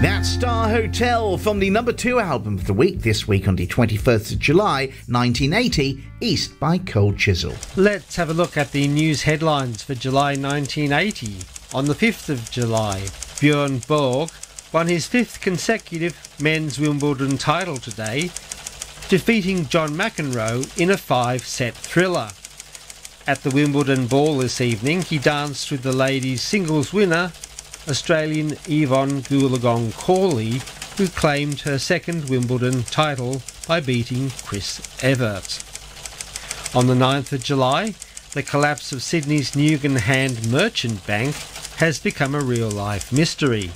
That's Star Hotel from the number 2 album of the week this week on the 21st of July 1980, East by Cold Chisel. Let's have a look at the news headlines for July 1980. On the 5th of July, Björn Borg won his 5th consecutive men's Wimbledon title today, defeating John McEnroe in a 5-set thriller. At the Wimbledon ball this evening, he danced with the ladies' singles winner, Australian Yvonne Goolagong-Cawley, who claimed her 2nd Wimbledon title by beating Chris Evert. On the 9th of July, the collapse of Sydney's Newgan Hand Merchant Bank has become a real-life mystery.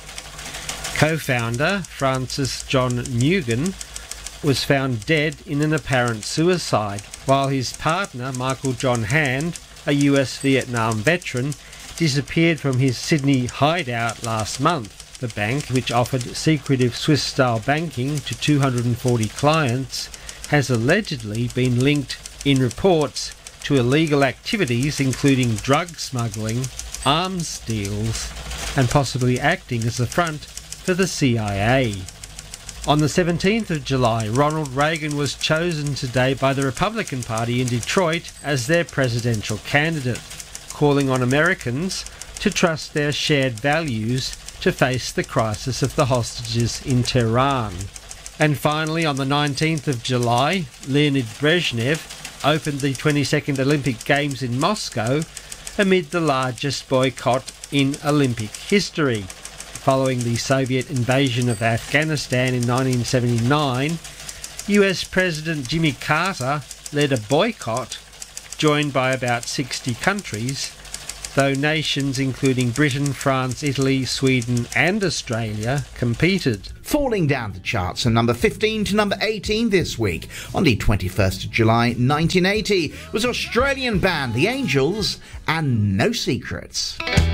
Co-founder Francis John Newgan was found dead in an apparent suicide, while his partner Michael John Hand, a US Vietnam veteran, disappeared from his Sydney hideout last month. The bank, which offered secretive Swiss-style banking to 240 clients, has allegedly been linked in reports to illegal activities including drug smuggling, arms deals, and possibly acting as a front for the CIA. On the 17th of July, Ronald Reagan was chosen today by the Republican Party in Detroit as their presidential candidate, calling on Americans to trust their shared values to face the crisis of the hostages in Tehran. And finally, on the 19th of July, Leonid Brezhnev opened the 22nd Olympic Games in Moscow amid the largest boycott in Olympic history. Following the Soviet invasion of Afghanistan in 1979, US President Jimmy Carter led a boycott joined by about 60 countries, though nations including Britain, France, Italy, Sweden and Australia competed. Falling down the charts from number 15 to number 18 this week on the 21st of July 1980 was Australian band The Angels and No Secrets.